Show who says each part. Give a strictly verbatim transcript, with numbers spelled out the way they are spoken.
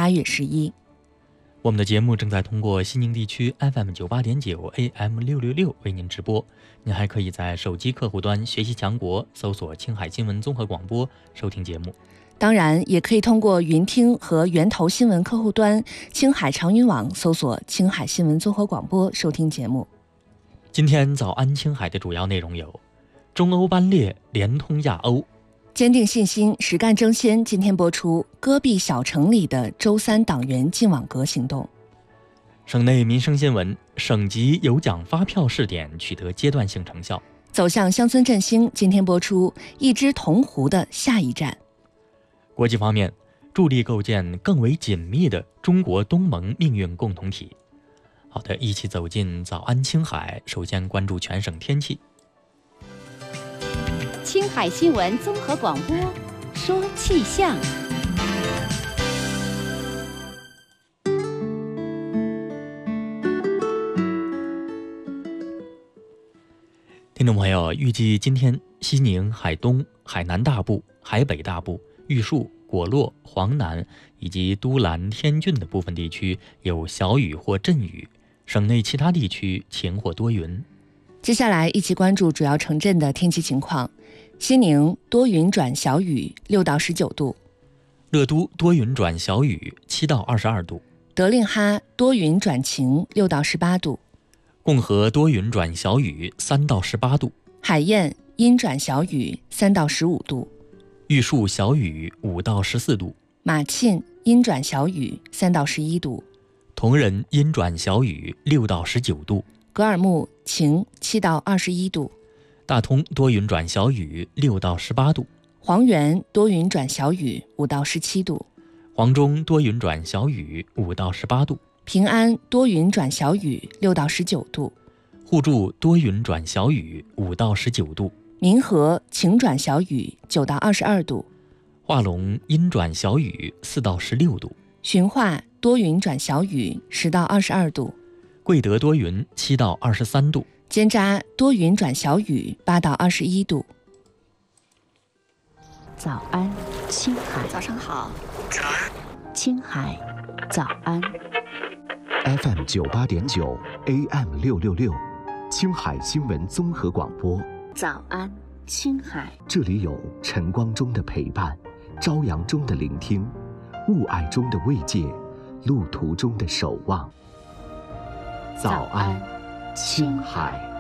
Speaker 1: 八月十一。
Speaker 2: 我们的节目正在通过西宁地区 F M 九十八点九 A M 六六六为您直播。您还可以在手机客户端学习强国搜索青海新闻综合广播收听节目。
Speaker 1: 当然也可以通过云听和源头新闻客户端青海长云网搜索青海新闻综合广播收听节目。
Speaker 2: 今天早安青海的主要内容有：中欧班列连通亚欧，
Speaker 1: 坚定信心，实干争先。今天播出戈壁小城里的周三党员进网格行动。
Speaker 2: 省内民生新闻，省级有奖发票试点取得阶段性成效。
Speaker 1: 走向乡村振兴，今天播出一只铜壶的下一站。
Speaker 2: 国际方面，助力构建更为紧密的中国东盟命运共同体。好的，一起走进早安青海。首先关注全省天气。
Speaker 3: 青海新闻综合广播说气象。
Speaker 2: 听众朋友，预计今天西宁、海东、海南大部、海北大部、玉树、果洛、黄南以及都兰、天峻的部分地区有小雨或阵雨，省内其他地区晴或多云。
Speaker 1: 接下来一起关注主要城镇的天气情况。西宁多云转小雨，六到十九度；
Speaker 2: 乐都多云转小雨，七到二十二度；
Speaker 1: 德令哈多云转晴，六到十八度；
Speaker 2: 共和多云转小雨，三到十八度；
Speaker 1: 海晏阴转小雨，三到十五度；
Speaker 2: 玉树小雨，五到十四度；
Speaker 1: 马沁阴转小雨，三到十一度；
Speaker 2: 铜仁阴转小雨，六到十九度；
Speaker 1: 格尔木晴，七到二十一度；
Speaker 2: 大通多云转小雨，六到十八度；
Speaker 1: 黄原多云转小雨，五到十七度；
Speaker 2: 黄中多云转小雨，五到十八度；
Speaker 1: 平安多云转小雨，六到十九度；
Speaker 2: 互助多云转小雨，五到十九度；
Speaker 1: 民和晴转小雨，九到二十二度；
Speaker 2: 化龙阴转小雨，四到十六度；
Speaker 1: 循化多云转小雨，十到二十二度；
Speaker 2: 贵德多云，七到二十三度；
Speaker 1: 尖扎多云转小雨，八到二十一度。
Speaker 3: 早安，青海。
Speaker 4: 早上好。
Speaker 3: 早安，青海。早安。
Speaker 5: F M 九八点九 A M 六六六，青海新闻综合广播。
Speaker 3: 早安，青海。
Speaker 5: 这里有晨光中的陪伴，朝阳中的聆听，雾霭中的慰藉，路途中的守望。早安，青海。